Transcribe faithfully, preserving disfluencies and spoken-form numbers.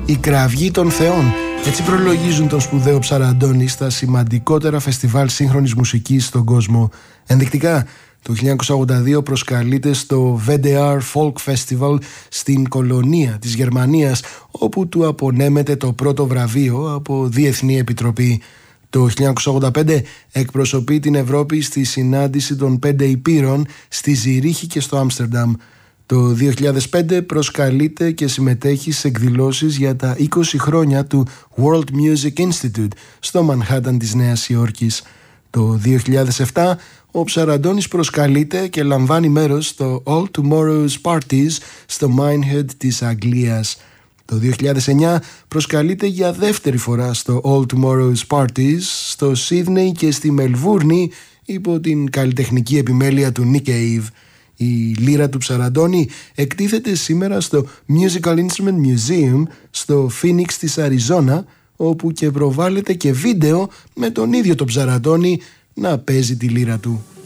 «Η κραυγή των θεών». Έτσι προλογίζουν τον σπουδαίο Ψαραντώνη στα σημαντικότερα φεστιβάλ σύγχρονης μουσικής στον κόσμο. Ενδεικτικά, το χίλια εννιακόσια ογδόντα δύο προσκαλείται στο βι ντι αρ Folk Festival στην Κολωνία της Γερμανίας, όπου του απονέμεται το πρώτο βραβείο από Διεθνή Επιτροπή. Το χίλια εννιακόσια ογδόντα πέντε εκπροσωπεί την Ευρώπη στη συνάντηση των πέντε υπήρων στη Ζηρίχη και στο Άμστερνταμ. Το δύο χιλιάδες πέντε προσκαλείται και συμμετέχει σε εκδηλώσεις για τα είκοσι χρόνια του World Music Institute στο Μανχάταν της Νέας Υόρκης. Το δύο χιλιάδες επτά ο Ψαραντώνης προσκαλείται και λαμβάνει μέρος στο All Tomorrow's Parties στο Minehead της Αγγλίας. Το δύο χιλιάδες εννιά προσκαλείται για δεύτερη φορά στο All Tomorrow's Parties στο Σίδνεϊ και στη Μελβούρνη υπό την καλλιτεχνική επιμέλεια του Nick Cave. Η λύρα του Ψαραντώνη εκτίθεται σήμερα στο Musical Instrument Museum στο Phoenix της Αριζόνα, όπου και προβάλλεται και βίντεο με τον ίδιο τον Ψαραντώνη να παίζει τη λύρα του.